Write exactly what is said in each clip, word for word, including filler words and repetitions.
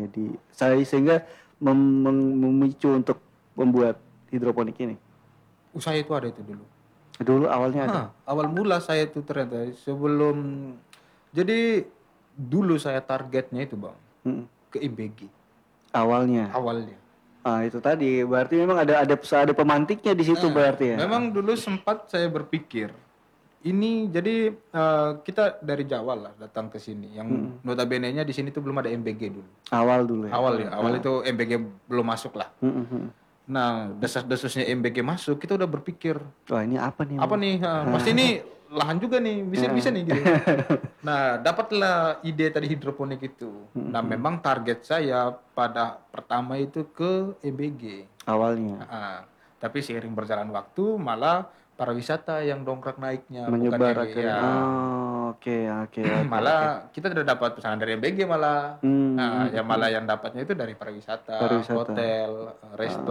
di saya sehingga mem- mem- memicu untuk membuat hidroponik ini? Usaha itu ada itu dulu. Dulu awalnya ada. Hah, awal mula saya itu ternyata sebelum jadi dulu saya targetnya itu bang Mm-mm. ke M B G Awalnya. awalnya. Ah itu tadi berarti memang ada ada ada pemantiknya di situ Nah, berarti ya. memang dulu sempat saya berpikir ini jadi eh, kita dari Jawa lah datang ke sini. Yang notabene-nya di sini tuh belum ada M B G dulu. Awal dulu ya. Awal ya, awal itu M B G belum masuk lah. Mm-mm. Nah, desas-desusnya M B G masuk, kita udah berpikir Wah ini apa nih? apa nih? Ha, pasti ini lahan juga nih, bisa bisa nih gitu. Nah, dapatlah ide tadi hidroponik itu. Nah, memang target saya pada pertama itu ke M B G. Awalnya. Ah, tapi seiring berjalan waktu malah pariwisata yang dongkrak naiknya Menyebar bukan M B G akhirnya. ya. Oh, oke oke oke. Malah kita tidak dapat pesanan dari M B G malah. Hmm, Nah, ya malah yang dapatnya itu dari pariwisata, Pariwisata. hotel, resto,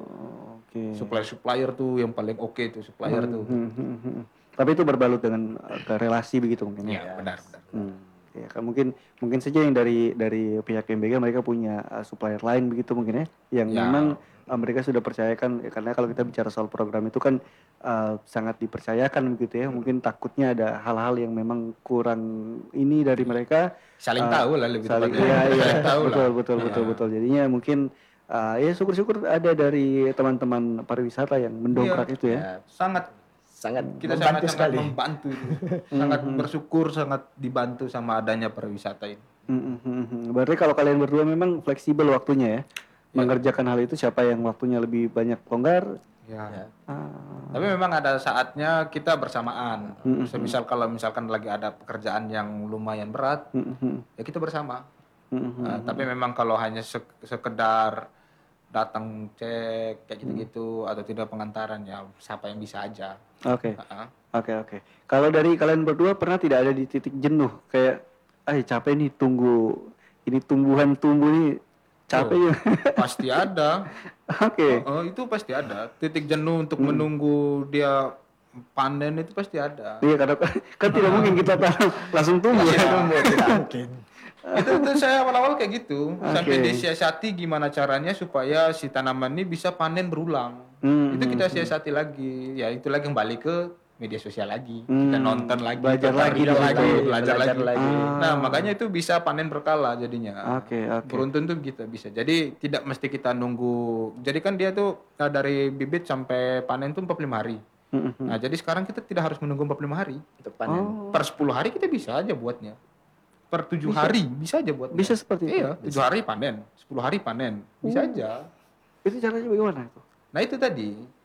Oh, oke. supplier-supplier tuh yang paling oke tuh supplier tuh. Hmm, hmm, hmm. Tapi itu berbalut dengan uh, ke relasi begitu mungkin ya. Iya, benar, benar. Hmm. Ya, kan mungkin mungkin saja yang dari dari pihak M B G mereka punya uh, supplier lain begitu mungkin ya, yang Ya. memang uh, mereka sudah percayakan ya, karena kalau kita bicara soal program itu kan uh, sangat dipercayakan begitu ya. Mungkin takutnya ada hal-hal yang memang kurang ini dari mereka. Saling uh, tahu lah lebih saling, tepatnya. iya, iya, Saling tahu betul, lah. betul betul betul Jadinya mungkin uh, ya syukur-syukur ada dari teman-teman pariwisata yang mendongkrak Iya, itu ya. Ya, sangat sangat kita membantu sangat sangat sekali. membantu itu. Sangat bersyukur, sangat dibantu sama adanya pariwisata ini. Hmm, hmm, hmm. Berarti kalau kalian berdua memang fleksibel waktunya ya, mengerjakan hal itu siapa yang waktunya lebih banyak longgar. Ya. Ah, Tapi memang ada saatnya kita bersamaan. Semisal kalau misalkan lagi ada pekerjaan yang lumayan berat, hmm, hmm, ya kita bersama. hmm, hmm. Nah, tapi memang kalau hanya sek- sekedar datang cek kayak gitu-gitu atau tidak pengantaran ya siapa yang bisa aja. Oke, Heeh. oke, oke. Kalau dari kalian berdua pernah tidak ada di titik jenuh kayak, ah capek nih tunggu ini tumbuhan tumbuh nih capek ya. Pasti ada. Oke. Oh, itu pasti ada. Titik jenuh untuk menunggu dia panen itu pasti ada. Iya karena kan tidak mungkin kita tanam langsung tumbuh. Iya. Tidak mungkin. itu itu saya awal-awal kayak gitu sampai Oke. disiasati gimana caranya supaya si tanaman ini bisa panen berulang. Hmm, Itu kita siasati lagi. Ya itu lagi kembali ke media sosial lagi. Kita Hmm, nonton lagi, belajar tonton lagi video di lagi, situ. belajar, Belajar lagi. lagi. Nah, makanya itu bisa panen berkala jadinya. Oke, oke. Beruntun tuh kita bisa. Jadi tidak mesti kita nunggu. Jadi kan dia tuh eh, dari bibit sampai panen tuh empat puluh lima hari. Hmm, hmm. Nah, jadi sekarang kita tidak harus menunggu empat puluh lima hari. Untuk panen. Per sepuluh hari kita bisa aja buatnya. Per tujuh hari bisa aja buatnya. Bisa seperti itu? Iya, tujuh hari panen, sepuluh hari panen. Bisa aja. Itu caranya bagaimana itu? Nah, itu tadi.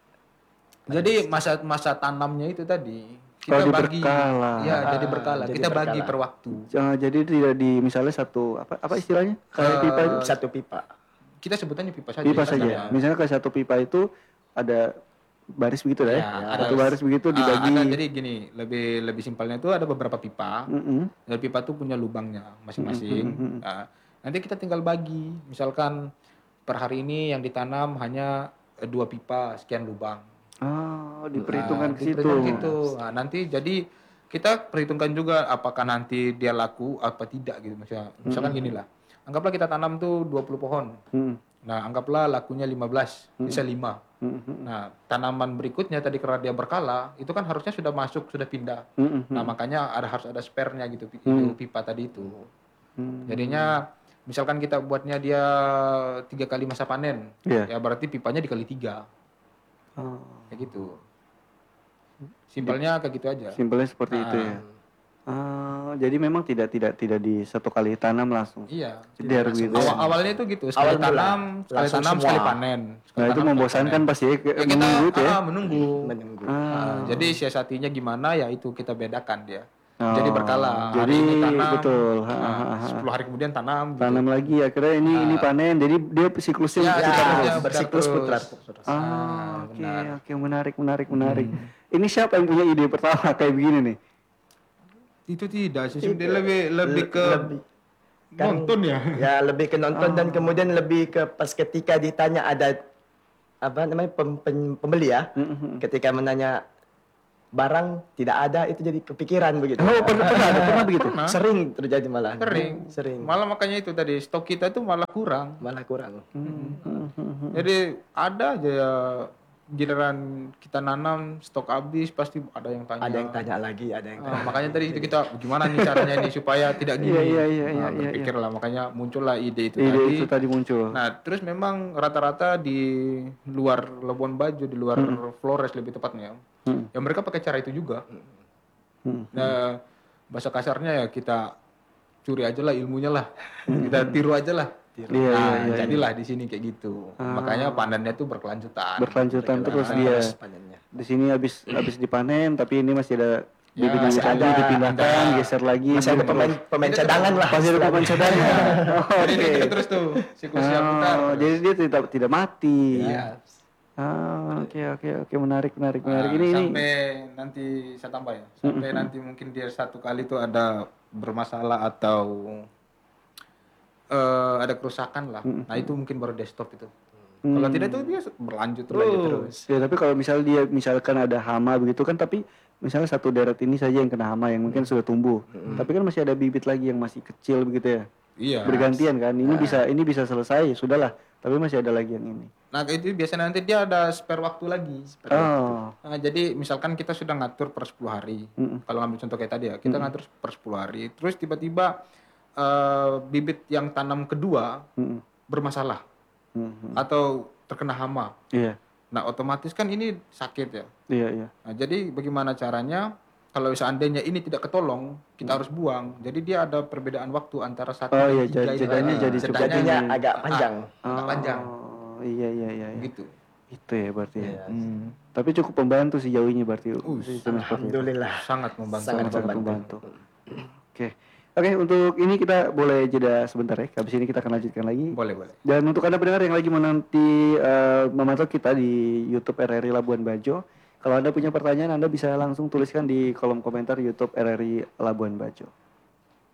Jadi masa masa tanamnya itu tadi Oh, kita bagi. diberkala. Ya, Ah, jadi berkala. jadi Kita bagi berkala. per waktu. Ah, jadi tidak di misalnya satu apa apa istilahnya kayak Eh, pipa itu? Satu pipa. Kita sebutannya pipa saja. Pipa kasarnya. saja. Misalnya kayak satu pipa itu ada baris begitu lah ya. Ya, ada Satu baris begitu Ah, dibagi. ada, jadi gini, lebih lebih simpelnya itu ada beberapa pipa. Mm-mm. Dan pipa itu punya lubangnya masing-masing. Nah, nanti kita tinggal bagi. Misalkan per hari ini yang ditanam hanya eh, dua pipa sekian lubang. Oh, diperhitungkan Nah, ke situ. diperhitungkan gitu. Nah, nanti jadi kita perhitungkan juga apakah nanti dia laku apa tidak gitu misalnya. Misalkan gini lah. Anggaplah kita tanam tuh dua puluh pohon. Hmm. Nah, anggaplah lakunya lima belas, bisa lima. Hmm. Nah, tanaman berikutnya tadi karena dia berkala, itu kan harusnya sudah masuk, sudah pindah. Hmm. Nah, makanya ada harus ada spare-nya gitu, pi- itu pipa tadi itu. Hmm. Jadinya misalkan kita buatnya dia tiga kali masa panen, Iya. ya berarti pipanya dikali tiga, Oh, kayak gitu. Simpelnya kayak gitu aja. simpelnya seperti itu Ah. ya. Ah, jadi memang tidak tidak tidak di satu kali tanam langsung. Iya. Jeder gitu. ya. Awal awalnya itu gitu, sekali Awal mula, tanam, sekali langsung tanam, sekali semua. panen. Sekali Nah, itu tanam, sekali membosankan panen. pasti ya, ke- Ya, kita menunggu itu ya. ah, menunggu. Menunggu. Ah, Nah, jadi siasatinya gimana ya itu kita bedakan dia. Oh, Jadi berkala. Hari jadi ini tanam, betul. Ha, nah, ha, ha. sepuluh hari kemudian tanam. Gitu. tanam lagi akhirnya ini ini panen. Jadi dia siklusnya Ya, berputar ya, terus. ya, bersiklus terus. putar. Ah, oke, benar. oke, menarik, menarik, menarik. Ini siapa yang punya ide pertama kayak begini nih? Itu tidak sih, dia lebih lebih ke Lebih. Kan- nonton ya. Ya, lebih ke nonton dan kemudian lebih ke pas ketika ditanya ada apa namanya pem- pem- pembeli ya. Ketika menanya barang tidak ada itu jadi kepikiran begitu. Oh, pernah pernah ada pernah begitu. Pernah. Sering terjadi malah. Sering. Sering. Malah makanya itu tadi stok kita itu malah kurang. Malah kurang. Hmm, hmm, hmm, hmm. Jadi ada aja ya, giliran kita nanam stok habis pasti ada yang tanya. Ada yang tanya lagi, ada yang Ah, tanya. makanya tadi itu kita gimana nih caranya ini supaya tidak gini. Iya, iya, iya, Nah, iya, iya, berpikir lah makanya muncullah ide itu Ide tadi. itu tadi muncul. Nah, terus memang rata-rata di luar Labuan Bajo, di luar Flores lebih tepatnya, Hmm. ya mereka pakai cara itu juga. Hmm. Nah, bahasa kasarnya ya kita curi aja lah ilmunya lah, kita tiru aja lah. Iya, Nah, iya, iya, jadilah di sini kayak gitu. Makanya pandannya tuh berkelanjutan. Berkelanjutan terus Ah, dia. panennya. Di sini habis habis dipanen tapi ini masih ada Ya, bibit masih lagi ada, dipindahkan, ada. geser lagi. Masih ada gitu. pemain pemain cadangan lah. Masih ada pemain cadangan. Oh, Jadi Oke. kita terus tuh siklusnya putar. Oh, jadi dia tidak tidak mati. Iya. Ah, oke oke oke menarik menarik menarik. Nah, Ini ini sampai nanti saya tambah ya. Sampai nanti mungkin dia satu kali tuh ada bermasalah atau eh, ada kerusakan lah. Nah, itu mungkin baru desktop itu. Kalau tidak tuh dia berlanjut terus. Berlanjut terus. ya tapi kalau misal dia misalkan ada hama begitu kan tapi misalnya satu deret ini saja yang kena hama yang mungkin sudah tumbuh. Tapi kan masih ada bibit lagi yang masih kecil begitu ya. Iya. Bergantian kan. Ini bisa ini bisa selesai sudahlah. Tapi masih ada lagi yang ini. Nah, itu biasanya nanti dia ada spare waktu lagi. Oh. Nah, jadi misalkan kita sudah ngatur per sepuluh hari. Mm-mm. Kalau ngambil contoh kayak tadi ya, kita ngatur per sepuluh hari. Terus tiba-tiba eh, bibit yang tanam kedua Mm-mm. bermasalah Mhm. atau terkena hama. Iya. Nah, otomatis kan ini sakit ya. Iya iya. Nah, jadi bagaimana caranya kalau seandainya ini tidak ketolong, kita harus buang. Jadi dia ada perbedaan waktu antara satu Oh dan iya, tiga jad- itu. jadanya Ah, jadi cukup jadanya Jadinya ini. agak panjang. agak panjang. Oh, iya iya iya. iya. Gitu. Itu ya berarti ya. Iya. Hmm. Tapi cukup membantu sejauh ini berarti. Uh, sistem seperti itu. Alhamdulillah. Sangat membantu. Sangat Sangat membantu. Oke. Oke, untuk ini kita boleh jeda sebentar ya. Habis ini kita akan lanjutkan lagi. Boleh, boleh. Dan untuk Anda pendengar yang lagi menanti eh, memantau kita di YouTube R R I Labuan Bajo, kalau Anda punya pertanyaan Anda bisa langsung tuliskan di kolom komentar YouTube R R I Labuan Bajo.